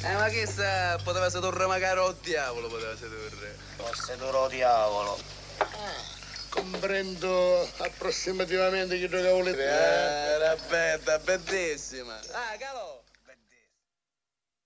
Ma che sta, poteva sedurre magari o diavolo, poteva sedurre. O sedurre o diavolo. Comprendo approssimativamente che giocavo le... Era bella, bellissima. Ah, Calò!